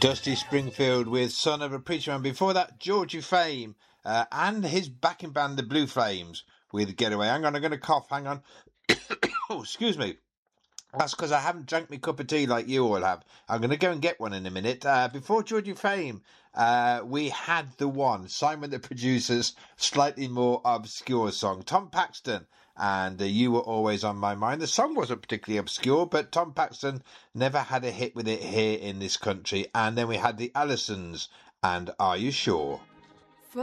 Dusty Springfield with Son of a Preacher Man. Before that, Georgie Fame and his backing band, the Blue Flames, with Getaway. Hang on, I'm going to cough. Hang on. Oh, excuse me. That's because I haven't drank my cup of tea like you all have. I'm going to go and get one in a minute. Before Georgie Fame, we had the one, Simon the Producer's slightly more obscure song, Tom Paxton, and You Were Always on My Mind. The song wasn't particularly obscure, but Tom Paxton never had a hit with it here in this country. And then we had the Allisons and Are You Sure?